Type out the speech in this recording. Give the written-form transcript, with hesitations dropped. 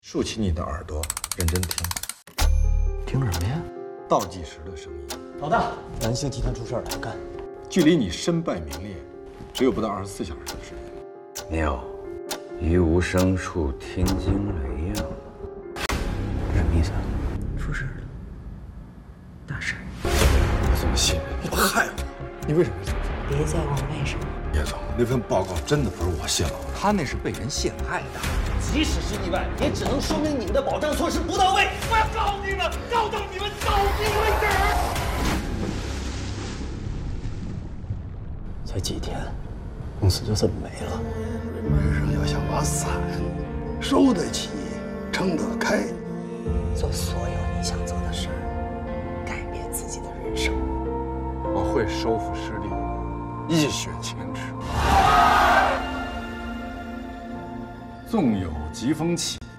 竖起你的耳朵，认真听。 听什么呀？ 倒计时的声音。 老大，南星集团出事了，要干。 距离你身败名裂，只有不到24小时的时间。 妙，于无声处听惊雷呀！什么意思啊？出事了，大事。 我怎么信任你？害我！ 你为什么要这么做？ 别再问为什么。 叶总，那份报告真的不是我泄露的， 他那是被人陷害的。 即使是意外，也只能说明你们的保障措施不到位。我要告你们，告到你们倒闭为止。 才几天，公司就这么没了。 人生要想把伞收得起，撑得开， 做所有你想做的事儿，改变自己的人生。 我会收复失地，一雪前耻。 纵有疾风起，